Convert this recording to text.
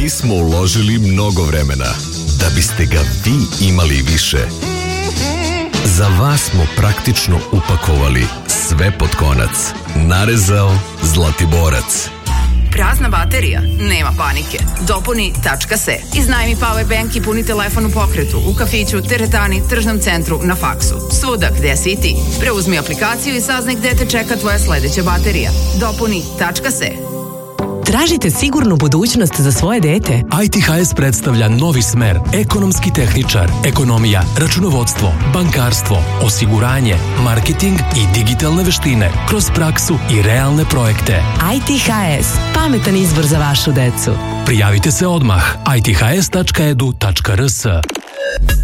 smo uložili mnogo vremena da biste ga vi imali više. Za vas smo praktično upakovali sve pod konac. Narezao Zlatiborac. Prazna baterija? Nema panike. Dopuni .se. Iznajmi powerbank i puni telefon u pokretu, u kafiću, teretani, tržnom centru, na faksu. Svuda gde si i ti. Preuzmi aplikaciju i saznaj gde te čeka tvoja sledeća baterija. Dopuni .se. Tražite sigurnu budućnost za svoje dete? ITHS predstavlja novi smer, ekonomski tehničar, ekonomija, računovodstvo, bankarstvo, osiguranje, marketing i digitalne veštine kroz praksu i realne projekte. ITHS, pametan izbor za vašu decu. Prijavite se odmah. iths.edu.rs